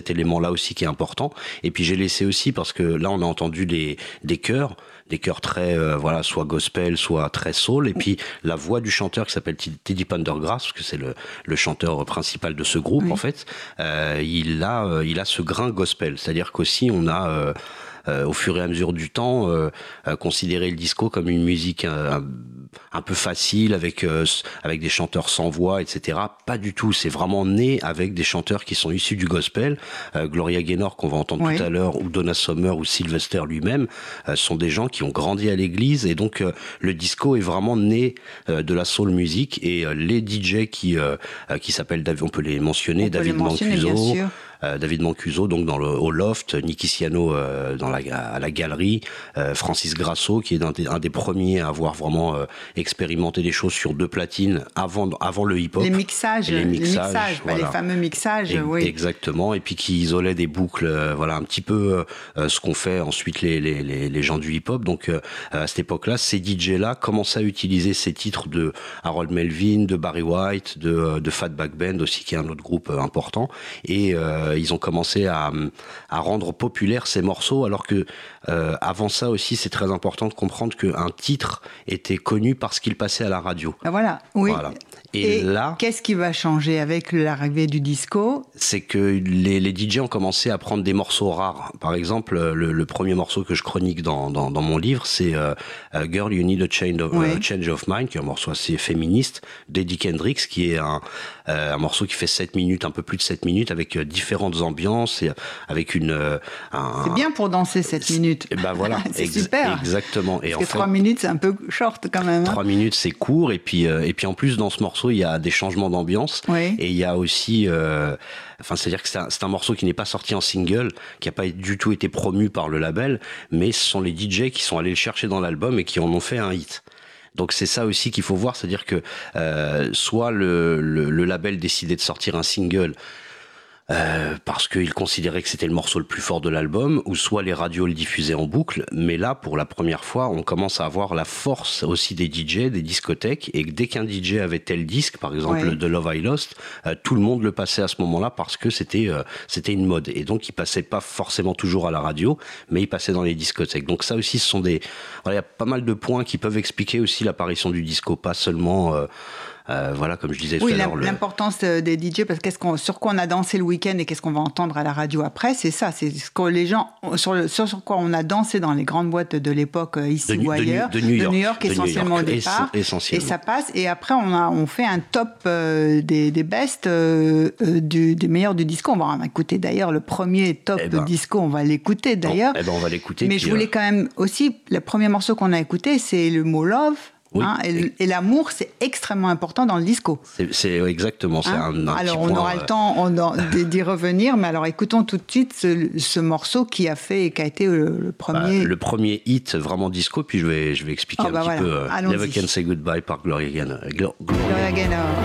cet élément-là aussi qui est important. Et puis j'ai laissé aussi, parce que là on a entendu des chœurs très soit gospel, soit très soul, et puis la voix du chanteur qui s'appelle Teddy Pendergrass, parce que c'est le chanteur principal de ce groupe en fait, il a ce grain gospel, c'est-à-dire qu'aussi on a au fur et à mesure du temps considéré le disco comme une musique un peu facile avec des chanteurs sans voix, etc. Pas du tout, c'est vraiment né avec des chanteurs qui sont issus du gospel. Gloria Gaynor qu'on va entendre tout à l'heure, ou Donna Summer, ou Sylvester lui-même, sont des gens qui ont grandi à l'église, et donc le disco est vraiment né de la soul music, et les DJ qui s'appellent, on peut les mentionner, David Mancuso, David Mancuso donc au Loft, Nicky Siano à la galerie, Francis Grasso qui est un des premiers à avoir vraiment expérimenté des choses sur 2 platines avant le hip-hop. Les mixages, voilà. Les fameux mixages, oui. Exactement, et puis qui isolait des boucles, un petit peu ce qu'ont fait ensuite les gens du hip-hop. Donc à cette époque-là, ces DJ-là commençaient à utiliser ces titres de Harold Melvin, de Barry White, de Fatback Band aussi, qui est un autre groupe important, et ils ont commencé à rendre populaires ces morceaux, alors que avant ça aussi, c'est très important de comprendre qu'un titre était connu parce qu'il passait à la radio. Voilà, oui. Voilà. Et là, qu'est-ce qui va changer avec l'arrivée du disco ? C'est que les DJ ont commencé à prendre des morceaux rares. Par exemple, le premier morceau que je chronique dans mon livre, c'est Girl, You Need a Change of Mind, qui est un morceau assez féministe, d'Eddie Kendricks, qui est un morceau qui fait 7 minutes, un peu plus de 7 minutes, avec différentes ambiances, et avec c'est bien pour danser 7 minutes. Et ben voilà, c'est super. Exactement. Parce que 3 minutes, c'est un peu short quand même. 3 minutes, c'est court, et puis en plus, dans ce morceau, il y a des changements d'ambiance, et il y a aussi... c'est-à-dire que c'est un morceau qui n'est pas sorti en single, qui n'a pas du tout été promu par le label, mais ce sont les DJ qui sont allés le chercher dans l'album et qui en ont fait un hit. Donc c'est ça aussi qu'il faut voir, c'est-à-dire que soit le label décidait de sortir un single parce qu'il considérait que c'était le morceau le plus fort de l'album, ou soit les radios le diffusaient en boucle. Mais là, pour la première fois, on commence à avoir la force aussi des DJ, des discothèques, et dès qu'un DJ avait tel disque, par exemple de Love I Lost, tout le monde le passait à ce moment-là parce que c'était une mode. Et donc il passait pas forcément toujours à la radio, mais il passait dans les discothèques. Donc ça aussi, ce sont il y a pas mal de points qui peuvent expliquer aussi l'apparition du disco, pas seulement... comme je disais tout à l'heure. Oui, l'importance des DJ, parce que sur quoi on a dansé le week-end et qu'est-ce qu'on va entendre à la radio après, c'est ça, c'est ce que les gens, sur quoi on a dansé dans les grandes boîtes de l'époque, ici ou ailleurs, de New York essentiellement au départ, et ça passe, et après on fait un top des best des meilleurs du disco. On va en écouter d'ailleurs le premier top disco, on va l'écouter d'ailleurs. On va l'écouter. Mais je voulais quand même aussi, le premier morceau qu'on a écouté, c'est le mot Love. Oui. Et l'amour, c'est extrêmement important dans le disco. C'est exactement, c'est un alors, petit on point, aura le temps d'y revenir, mais alors écoutons tout de suite ce morceau qui a été le premier... le premier hit vraiment disco, puis je vais expliquer un petit peu Never Can Say Goodbye par Gloria Gaynor.